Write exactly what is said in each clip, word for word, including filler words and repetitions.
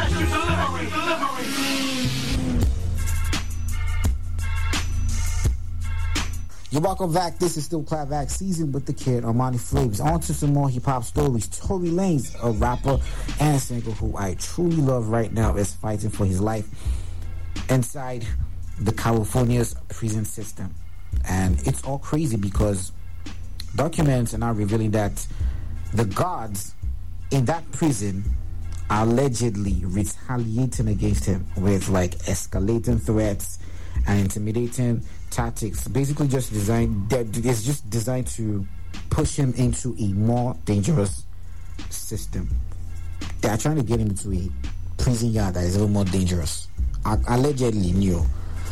special delivery, delivery. You're welcome back. This is still Clapback Season with the Kid, Armani Flavors. On to some more hip-hop stories. Tory Lanez, a rapper and a singer who I truly love right now, is fighting for his life inside the California's prison system. And it's all crazy because documents are now revealing that the guards in that prison are allegedly retaliating against him with like escalating threats and intimidating tactics. Basically just designed, it's just designed to push him into a more dangerous system. They are trying to get him into a prison yard that is even more dangerous, allegedly new.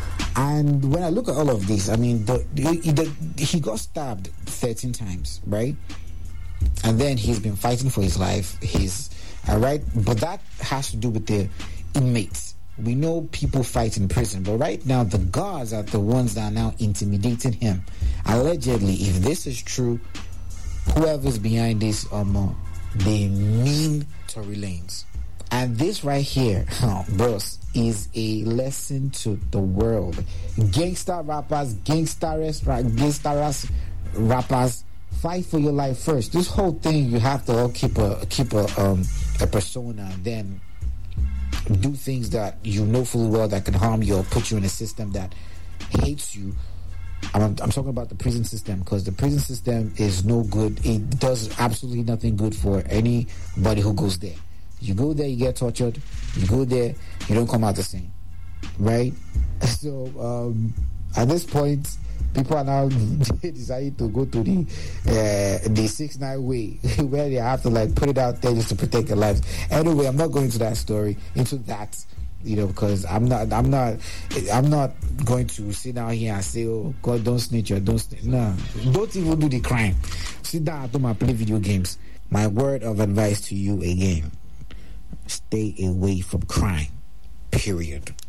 And when I look at all of this, I mean, the, the, the, he got stabbed thirteen times, right? And then he's been fighting for his life. He's all right, but that has to do with the inmates. We know people fight in prison, but right now the guards are the ones that are now intimidating him. Allegedly, if this is true, whoever's behind this, um, they mean Tory Lanez. And this right here, oh, bros, is a lesson to the world. Gangsta rappers, gangsters, gangsters rappers, fight for your life first. This whole thing, you have to all keep a keep a um a persona, and then do things that you know fully well that can harm you or put you in a system that hates you. I'm, I'm talking about the prison system, because the prison system is no good. It does absolutely nothing good for anybody who goes there. You go there, you get tortured. You go there, you don't come out the same, right? So um, at this point, people are now deciding to go to the uh, the six nine way, where they have to like put it out there just to protect their lives. Anyway, I'm not going into that story, into that, you know, because I'm not, I'm not, I'm not going to sit down here and say, "Oh God, don't snitch or don't snitch." No, don't even do the crime. Sit down at home and play video games. My word of advice to you again: stay away from crime. Period.